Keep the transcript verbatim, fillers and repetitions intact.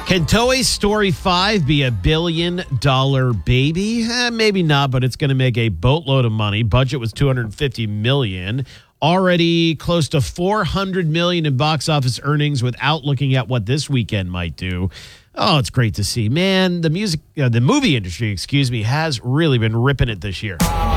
Can Toy Story five be a billion dollar baby? Eh, maybe not, but it's going to make a boatload of money. Budget was two hundred fifty million dollars. Already close to four hundred million dollars in box office earnings without looking at what this weekend might do. Oh, it's great to see. Man, the music, uh, the movie industry, excuse me, has really been ripping it this year.